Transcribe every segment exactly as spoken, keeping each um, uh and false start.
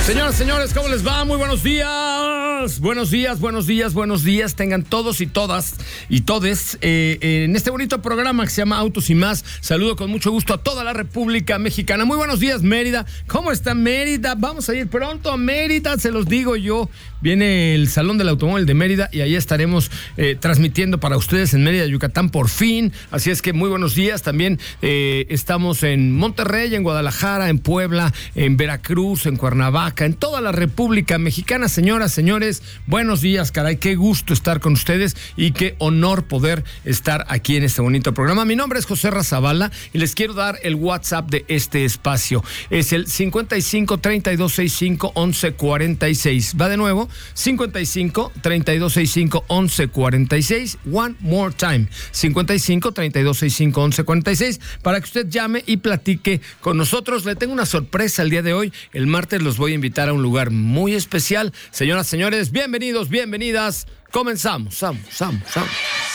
Señoras, señores, ¿cómo les va? Muy buenos días. Buenos días, buenos días, buenos días. Tengan todos y todas y todes eh, eh, en este bonito programa que se llama Autos y Más. Saludo con mucho gusto a toda la República Mexicana. Muy buenos días, Mérida. ¿Cómo está Mérida? Vamos a ir pronto a Mérida, se los digo yo. Viene el Salón del Automóvil de Mérida y ahí estaremos eh, transmitiendo para ustedes en Mérida, Yucatán, por fin. Así es que muy buenos días. También eh, estamos en Monterrey, en Guadalajara, en Puebla, en Veracruz, en Cuernavaca, en toda la República Mexicana. Señoras, señores, buenos días, caray. Qué gusto estar con ustedes y qué honor poder estar aquí en este bonito programa. Mi nombre es José Razabala y les quiero dar el WhatsApp de este espacio. Es el cincuenta y cinco, treinta y dos, sesenta y cinco, once, cuarenta y seis. Va de nuevo. cincuenta y cinco, treinta y dos, sesenta y cinco, once, cuarenta y seis. One more time. cincuenta y cinco, treinta y dos, sesenta y cinco, once, cuarenta y seis. Para que usted llame y platique con nosotros. Le tengo una sorpresa el día de hoy. El martes los voy a invitar a un lugar muy especial. Señoras, señores, bienvenidos, bienvenidas. Comenzamos. Vamos, vamos, vamos.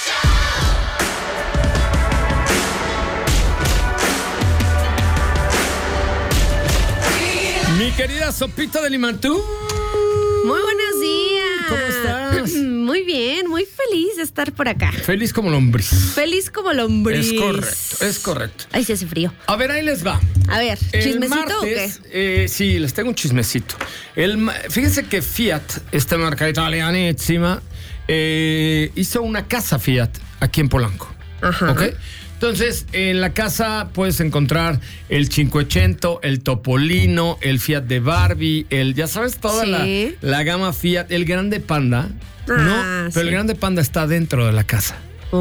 Mi querida Sopita de Limantú. Muy buenos días. ¿Cómo estás? Muy bien, muy feliz de estar por acá. Feliz como lombriz. Feliz como lombriz. Es correcto, es correcto. Ay, se hace frío. A ver, ahí les va. A ver, ¿chismecito martes, o qué? Eh, sí, les tengo un chismecito. El, fíjense que Fiat, esta marca italianísima, eh, hizo una casa Fiat aquí en Polanco. Ajá. ¿Ok? Entonces, en la casa puedes encontrar el cincuecento, el Topolino, el Fiat de Barbie, el, ya sabes, toda Sí. la, la gama Fiat, el Grande Panda, Ah, ¿no? Pero sí. el Grande Panda está dentro de la casa.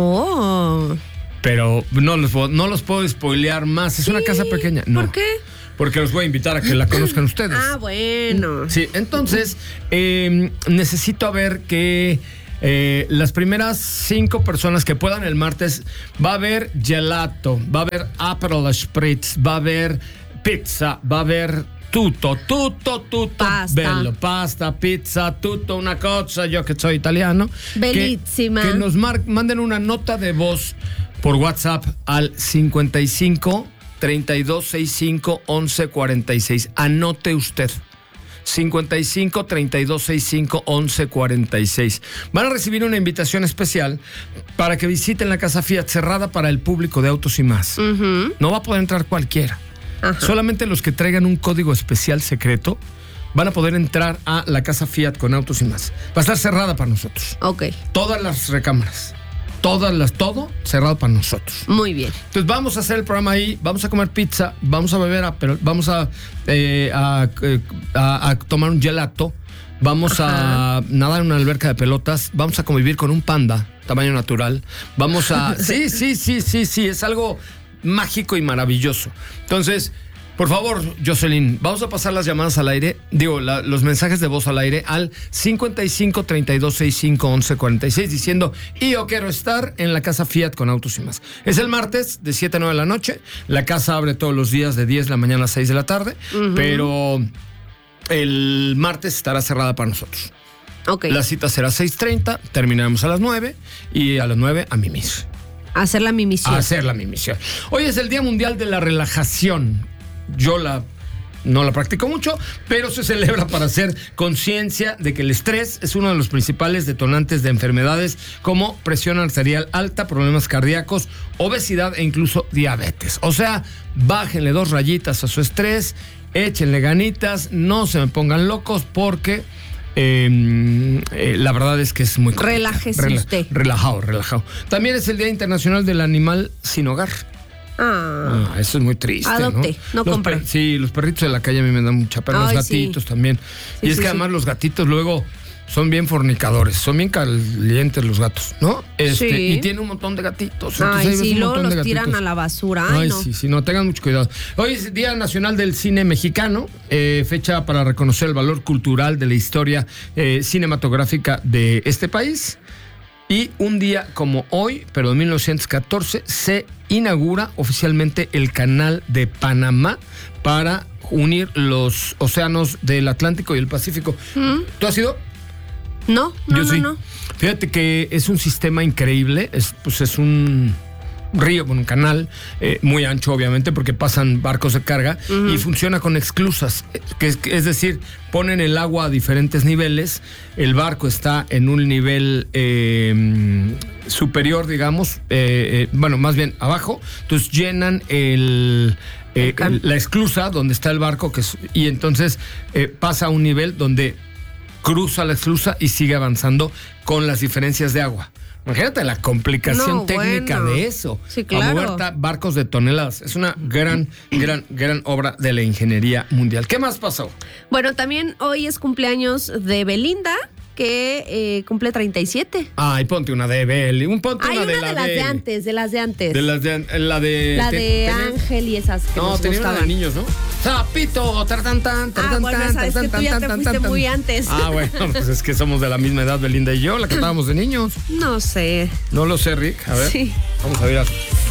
Oh. Pero no los, puedo- no los puedo spoilear más. Es una Sí. casa pequeña. No. ¿Por qué? Porque los voy a invitar a que la conozcan ustedes. Ah, bueno. Sí, entonces eh, necesito a ver que eh, las primeras cinco personas que puedan el martes, va a haber gelato, va a haber Aperol Spritz, va a haber pizza, va a haber tutto, tutto, tutto Pasta. bello, pasta, pizza, tutto, una cosa, yo que soy italiano. que- Bellísima. Que, nos mar- manden una nota de voz por WhatsApp al cincuenta y cinco, treinta y dos, sesenta y cinco, once, cuarenta y seis. Anote usted. cincuenta y cinco, treinta y dos, sesenta y cinco, once, cuarenta y seis. Van a recibir una invitación especial para que visiten la casa Fiat, cerrada para el público de Autos y Más. Ujú. No va a poder entrar cualquiera. Ajá. Solamente los que traigan un código especial secreto van a poder entrar a la casa Fiat con Autos y Más. Va a estar cerrada para nosotros. Ok, Todas las recámaras. Todas las, todo cerrado para nosotros. muy bien. Entonces vamos a hacer el programa ahí, vamos a comer pizza, vamos a beber, a, pero vamos a, eh, a, eh, a- a tomar un gelato, vamos Ajá. a nadar en una alberca de pelotas, vamos a convivir con un panda, tamaño natural, vamos a... Sí, sí, sí, sí, sí, es algo mágico y maravilloso. Entonces, por favor, Jocelyn, vamos a pasar las llamadas al aire, digo, la- los mensajes de voz al aire al cincuenta y cinco, treinta y dos, sesenta y cinco, once, cuarenta y seis diciendo, y yo quiero estar en la casa Fiat con Autos y Más. Es el martes de siete a nueve de la noche, la casa abre todos los días de diez de la mañana a seis de la tarde, pero el martes estará cerrada para nosotros. Ok, La cita será seis treinta, terminaremos a las nueve y a las nueve a mimir. hacerla mi misión. A hacer la misión. Hoy es el Día Mundial de la Relajación. Yo la no la practico mucho, pero se celebra para hacer conciencia de que el estrés es uno de los principales detonantes de enfermedades como presión arterial alta, problemas cardíacos, obesidad e incluso diabetes. O sea, bájenle dos rayitas a su estrés, échenle ganitas, no se me pongan locos porque eh, eh, la verdad es que es muy complicado. Relájese usted. Relajado, relajado. También es el Día Internacional del Animal Sin Hogar. Ah, Ah, eso es muy triste, Adopte, no Los compre. per- Sí, los perritos de la calle a mí me dan mucha pena. Los Ay, gatitos sí. también. Sí, y es sí, que sí. además los gatitos luego son bien fornicadores, son bien calientes los gatos, ¿no? Este, Sí. Y tiene un montón de gatitos. entonces ahí ay, ves sí, un luego montón de los tiran gatitos. a la basura. Ay, Ay, no. sí, sí, no, tengan mucho cuidado. Hoy es Día Nacional del Cine Mexicano, eh, fecha para reconocer el valor cultural de la historia eh, cinematográfica de este país. Y un día como hoy, pero de mil novecientos catorce, se inaugura oficialmente el Canal de Panamá para unir los océanos del Atlántico y el Pacífico. ¿Mm? ¿Tú has ido? No, no, Yo no, sí. no. Fíjate que es un sistema increíble, es, pues es un río, bueno, un canal eh, muy ancho, obviamente, porque pasan barcos de carga uh-huh. y funciona con esclusas, que es, que es decir, ponen el agua a diferentes niveles, el barco está en un nivel eh, superior, digamos, eh, eh, bueno, más bien abajo, entonces llenan el... Eh, el, la esclusa donde está el barco que es, y entonces eh, pasa a un nivel donde cruza la esclusa y sigue avanzando con las diferencias de agua. Imagínate la complicación no, técnica bueno. de eso. Sí, claro. A mover barcos de toneladas. Es una gran, gran, gran obra de la ingeniería mundial. ¿Qué más pasó? Bueno, también hoy es cumpleaños de Belinda, que eh, cumple treinta y siete. Ay, ponte una de Beli, un ponte Hay una, una de de la las de antes, de las de antes. De las de la de la te, de tenía, Ángel y esas que no, nos tenía gustaban. una de niños, ¿no? Zapito, tartan tan, Ah, bueno, sabes que tú ya te fuiste muy antes. Ah, bueno, pues es que somos de la misma edad, Belinda y yo, la cantábamos de niños. No sé. No lo sé, Rick. A ver. Sí. Vamos a ver.